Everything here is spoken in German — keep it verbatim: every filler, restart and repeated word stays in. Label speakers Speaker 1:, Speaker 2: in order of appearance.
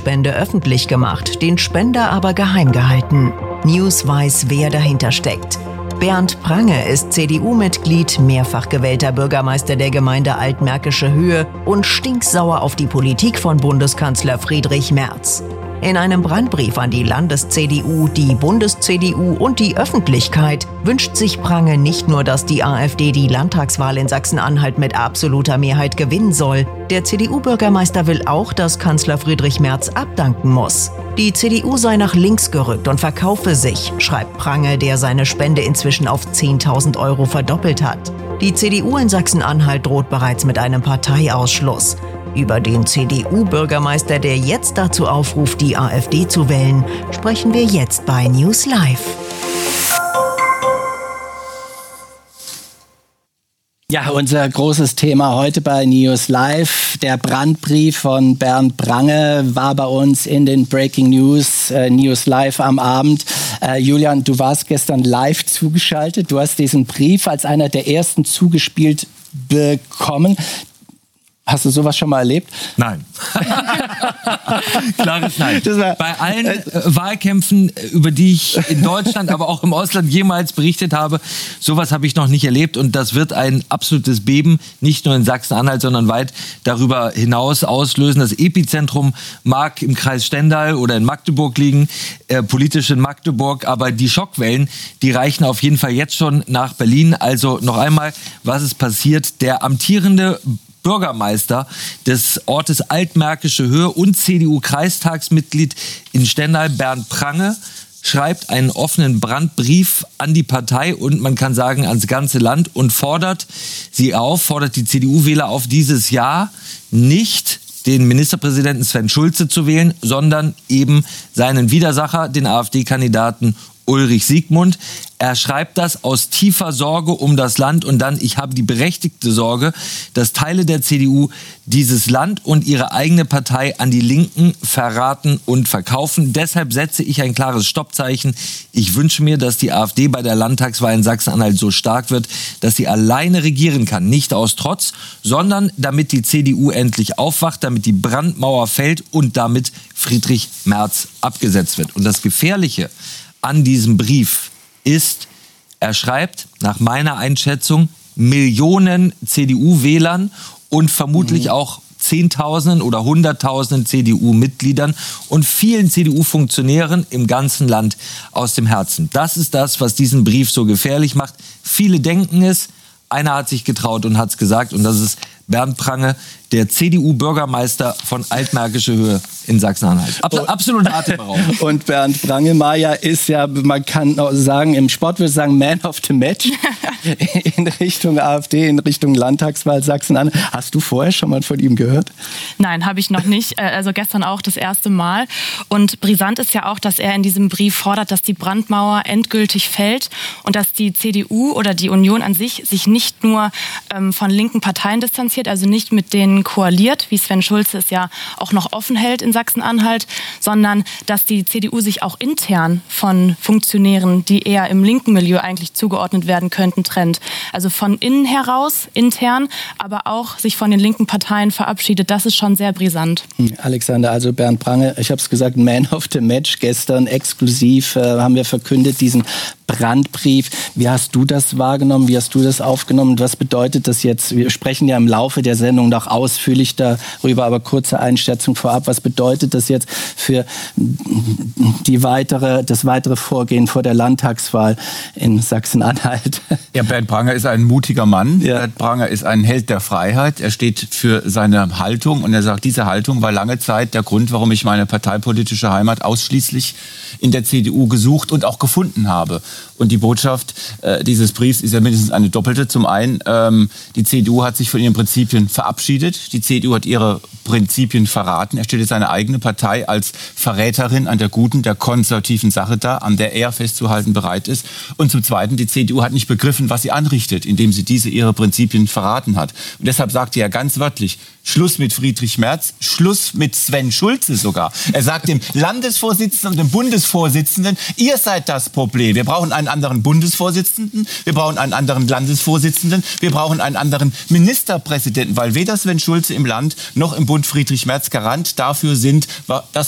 Speaker 1: Spende öffentlich gemacht, den Spender aber geheim gehalten. News weiß, wer dahinter steckt. Bernd Prange ist C D U-Mitglied, mehrfach gewählter Bürgermeister der Gemeinde Altmärkische Höhe und stinksauer auf die Politik von Bundeskanzler Friedrich Merz. In einem Brandbrief an die Landes-C D U, die Bundes-C D U und die Öffentlichkeit wünscht sich Prange nicht nur, dass die AfD die Landtagswahl in Sachsen-Anhalt mit absoluter Mehrheit gewinnen soll. Der C D U-Bürgermeister will auch, dass Kanzler Friedrich Merz abdanken muss. Die C D U sei nach links gerückt und verkaufe sich, schreibt Prange, der seine Spende inzwischen auf zehntausend Euro verdoppelt hat. Die C D U in Sachsen-Anhalt droht bereits mit einem Parteiausschluss. Über den C D U-Bürgermeister, der jetzt dazu aufruft, die AfD zu wählen, sprechen wir jetzt bei News Live.
Speaker 2: Ja, unser großes Thema heute bei News Live. Der Brandbrief von Bernd Prange war bei uns in den Breaking News, äh, News Live am Abend. Äh, Julian, du warst gestern live zugeschaltet. Du hast diesen Brief als einer der ersten zugespielt bekommen. Hast du sowas schon mal erlebt?
Speaker 3: Nein. Klares Nein. Bei allen äh, Wahlkämpfen, über die ich in Deutschland, aber auch im Ausland jemals berichtet habe, sowas habe ich noch nicht erlebt. Und das wird ein absolutes Beben, nicht nur in Sachsen-Anhalt, sondern weit darüber hinaus auslösen. Das Epizentrum mag im Kreis Stendal oder in Magdeburg liegen, äh, politisch in Magdeburg. Aber die Schockwellen, die reichen auf jeden Fall jetzt schon nach Berlin. Also noch einmal, was ist passiert? Der amtierende Bürgermeister des Ortes Altmärkische Höhe und C D U-Kreistagsmitglied in Stendal, Bernd Prange, schreibt einen offenen Brandbrief an die Partei und man kann sagen ans ganze Land und fordert sie auf, fordert die C D U-Wähler auf, dieses Jahr nicht den Ministerpräsidenten Sven Schulze zu wählen, sondern eben seinen Widersacher, den AfD-Kandidaten Ulrich Siegmund. Er schreibt das aus tiefer Sorge um das Land und dann, ich habe die berechtigte Sorge, dass Teile der C D U dieses Land und ihre eigene Partei an die Linken verraten und verkaufen. Deshalb setze ich ein klares Stoppzeichen. Ich wünsche mir, dass die AfD bei der Landtagswahl in Sachsen-Anhalt so stark wird, dass sie alleine regieren kann. Nicht aus Trotz, sondern damit die C D U endlich aufwacht, damit die Brandmauer fällt und damit Friedrich Merz abgesetzt wird. Und das Gefährliche an diesem Brief ist, er schreibt nach meiner Einschätzung Millionen C D U-Wählern und vermutlich mhm. auch Zehntausenden oder Hunderttausenden C D U-Mitgliedern und vielen C D U-Funktionären im ganzen Land aus dem Herzen. Das ist das, was diesen Brief so gefährlich macht. Viele denken es, einer hat sich getraut und hat es gesagt und das ist Bernd Prange, der C D U-Bürgermeister von Altmärkische Höhe in Sachsen-Anhalt. Abs- absolut atemberaubend.
Speaker 2: Und Bernd Prange, Maja, ist ja, man kann auch sagen, im Sport würde ich sagen, Man of the Match in Richtung AfD, in Richtung Landtagswahl Sachsen-Anhalt. Hast du vorher schon mal von ihm gehört?
Speaker 4: Nein, habe ich noch nicht. Also gestern auch das erste Mal. Und brisant ist ja auch, dass er in diesem Brief fordert, dass die Brandmauer endgültig fällt und dass die C D U oder die Union an sich sich nicht nur ähm, von linken Parteien distanziert, also nicht mit denen koaliert, wie Sven Schulze es ja auch noch offen hält in Sachsen-Anhalt, sondern dass die C D U sich auch intern von Funktionären, die eher im linken Milieu eigentlich zugeordnet werden könnten, trennt. Also von innen heraus, intern, aber auch sich von den linken Parteien verabschiedet. Das ist schon sehr brisant.
Speaker 2: Alexander, also Bernd Prange, ich habe es gesagt, Man of the Match, gestern exklusiv äh, haben wir verkündet, diesen Brandbrief. Wie hast du das wahrgenommen? Wie hast du das aufgenommen? Was bedeutet das jetzt? Wir sprechen ja im Laufe der Sendung noch ausführlich darüber, aber kurze Einschätzung vorab. Was bedeutet das jetzt für die weitere, das weitere Vorgehen vor der Landtagswahl in Sachsen-Anhalt?
Speaker 5: Ja, Bernd Prange ist ein mutiger Mann.
Speaker 2: Ja.
Speaker 5: Bernd Prange ist ein Held der Freiheit. Er steht für seine Haltung und er sagt, diese Haltung war lange Zeit der Grund, warum ich meine parteipolitische Heimat ausschließlich in der C D U gesucht und auch gefunden habe. Und die Botschaft äh, dieses Briefs ist ja mindestens eine doppelte. Zum einen, ähm, die C D U hat sich von ihren Prinzipien verabschiedet. Die C D U hat ihre Prinzipien verraten. Er stellt jetzt seine eigene Partei als Verräterin an der guten, der konservativen Sache dar, an der er festzuhalten bereit ist. Und zum Zweiten, die C D U hat nicht begriffen, was sie anrichtet, indem sie diese ihre Prinzipien verraten hat. Und deshalb sagte er ganz wörtlich, Schluss mit Friedrich Merz, Schluss mit Sven Schulze sogar. Er sagt dem Landesvorsitzenden und dem Bundesvorsitzenden, ihr seid das Problem. Wir brauchen einen anderen Bundesvorsitzenden, wir brauchen einen anderen Landesvorsitzenden, wir brauchen einen anderen Ministerpräsidenten, weil weder Sven Schulze im Land noch im Bund Friedrich Merz Garant dafür sind, dass